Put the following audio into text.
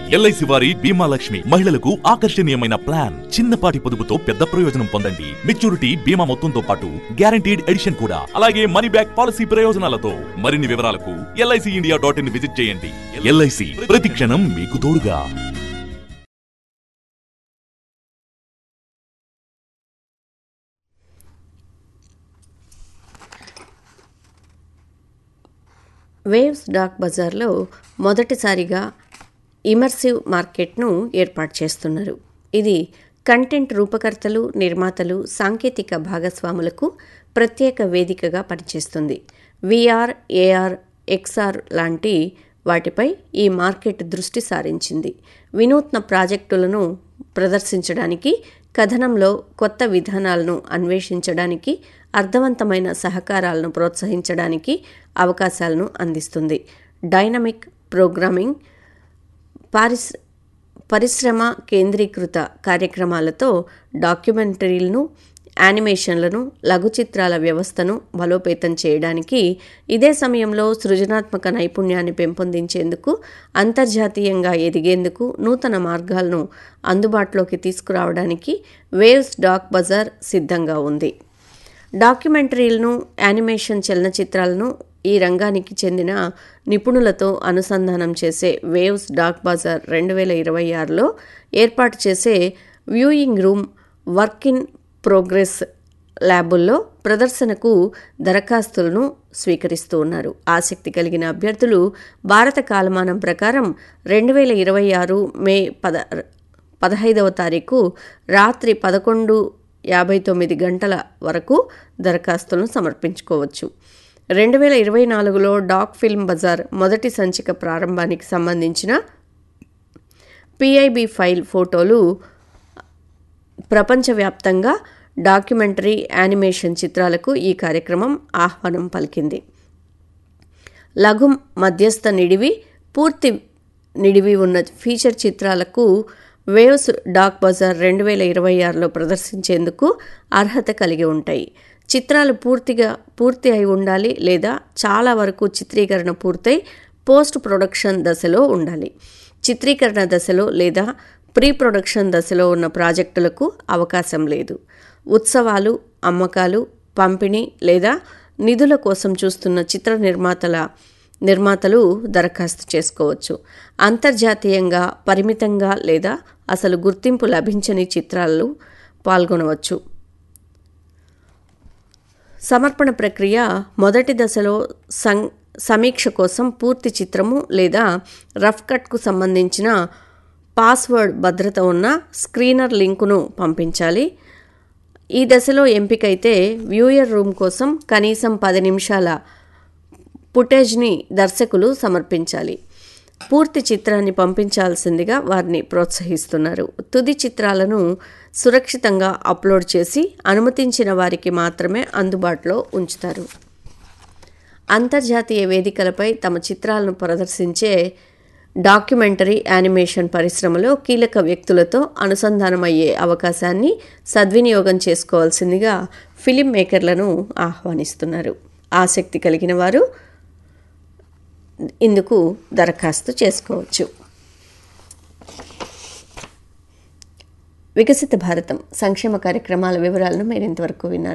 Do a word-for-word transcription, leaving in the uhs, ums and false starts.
LIC వారి బీమా లక్ష్మి మహిళలకు ఆకర్షణీయమైన ప్లాన్. చిన్నపాటి పొదుపుతో పెద్ద ప్రయోజనం పొందండి. మెచ్యూరిటీ బీమా మొత్తంతో పాటు గ్యారంటీడ్ ఎడిషన్ కూడా, అలాగే మనీ బ్యాక్ పాలసీ ప్రయోజనాలతో. మరిన్ని వివరాలకు LIC India dot in visit చేయండి. ఎల్ఐసి ప్రతి క్షణం మీకు తోడుగా. వేవ్స్ డాక్ బజార్లో మొదటిసారిగా ఇమర్సివ్ మార్కెట్ను ఏర్పాటు చేస్తున్నారు. ఇది కంటెంట్ రూపకర్తలు, నిర్మాతలు, సాంకేతిక భాగస్వాములకు ప్రత్యేక వేదికగా పనిచేస్తుంది. విఆర్, ఏఆర్, ఎక్స్ఆర్ లాంటి వాటిపై ఈ మార్కెట్ దృష్టి సారించింది. వినూత్న ప్రాజెక్టులను ప్రదర్శించడానికి, కథనంలో కొత్త విధానాలను అన్వేషించడానికి, అర్థవంతమైన సహకారాలను ప్రోత్సహించడానికి అవకాశాలను అందిస్తుంది. డైనమిక్ ప్రోగ్రామింగ్, పారిశ్ పరిశ్రమ కేంద్రీకృత కార్యక్రమాలతో డాక్యుమెంటరీలను, యానిమేషన్లను, లఘు చిత్రాల వ్యవస్థను బలోపేతం చేయడానికి, ఇదే సమయంలో సృజనాత్మక నైపుణ్యాన్ని పెంపొందించేందుకు, అంతర్జాతీయంగా ఎదిగేందుకు నూతన మార్గాలను అందుబాటులోకి తీసుకురావడానికి వేవ్స్ డాక్ బజార్ సిద్ధంగా ఉంది. డాక్యుమెంటరీలను, యానిమేషన్ చలనచిత్రాలను ఈ రంగానికి చెందిన నిపుణులతో అనుసంధానం చేసే వేవ్స్ డాక్ బజార్ రెండు వేల ఇరవై ఆరులో ఏర్పాటు చేసే viewing room, work in progress ల్యాబుల్లో ప్రదర్శనకు దరఖాస్తులను స్వీకరిస్తూ ఉన్నారు. ఆసక్తి కలిగిన అభ్యర్థులు భారత కాలమానం ప్రకారం రెండు వేల ఇరవై ఆరు మే పద పదహైదవ తారీఖు రాత్రి పదకొండు యాభై తొమ్మిది గంటల వరకు దరఖాస్తులను సమర్పించుకోవచ్చు. రెండు వేల ఇరవై నాలుగులో డాక్ ఫిల్మ్ బజార్ మొదటి సంచిక ప్రారంభానికి సంబంధించిన పిఐబి ఫైల్ ఫోటోలు ప్రపంచవ్యాప్తంగా డాక్యుమెంటరీ, యానిమేషన్ చిత్రాలకు ఈ కార్యక్రమం ఆహ్వానం పలికింది. లఘు, మధ్యస్థ నిడివి, పూర్తి నిడివి ఉన్న ఫీచర్ చిత్రాలకు వేవ్స్ డాక్ బజార్ రెండు వేల ఇరవై ఆరులో ప్రదర్శించేందుకు అర్హత కలిగి ఉంటాయి. చిత్రాలు పూర్తిగా పూర్తి అయి ఉండాలి లేదా చాలా వరకు చిత్రీకరణ పూర్తయి పోస్ట్ ప్రొడక్షన్ దశలో ఉండాలి. చిత్రీకరణ దశలో లేదా ప్రీ ప్రొడక్షన్ దశలో ఉన్న ప్రాజెక్టులకు అవకాశం లేదు. ఉత్సవాలు, అమ్మకాలు, పంపిణీ లేదా నిధుల కోసం చూస్తున్న చిత్ర నిర్మాతల నిర్మాతలు దరఖాస్తు చేసుకోవచ్చు. అంతర్జాతీయంగా పరిమితంగా లేదా అసలు గుర్తింపు లభించని చిత్రాలు పాల్గొనవచ్చు. సమర్పణ ప్రక్రియ మొదటి దశలో సం సమీక్ష కోసం పూర్తి చిత్రము లేదా రఫ్ కట్కు సంబంధించిన పాస్వర్డ్ భద్రత ఉన్న స్క్రీనర్ లింకును పంపించాలి. ఈ దశలో ఎంపికైతే వ్యూయర్ రూమ్ కోసం కనీసం పది నిమిషాల ఫుటేజ్ని దర్శకులు సమర్పించాలి. పూర్తి చిత్రాన్ని పంపించాల్సిందిగా వారిని ప్రోత్సహిస్తున్నారు. తుది చిత్రాలను సురక్షితంగా అప్లోడ్ చేసి అనుమతించిన వారికి మాత్రమే అందుబాటులో ఉంచుతారు. అంతర్జాతీయ వేదికలపై తమ చిత్రాలను ప్రదర్శించే డాక్యుమెంటరీ, యానిమేషన్ పరిశ్రమలో కీలక వ్యక్తులతో అనుసంధానమయ్యే అవకాశాన్ని సద్వినియోగం చేసుకోవాల్సిందిగా ఫిలిం మేకర్లను ఆహ్వానిస్తున్నారు. ఆసక్తి కలిగిన వారు ఇందుకు దరఖాస్తు చేసుకోవచ్చు. వికసిత భారతం సంక్షేమ కార్యక్రమాల వివరాలను మీరు ఇంతవరకు విన్నారు.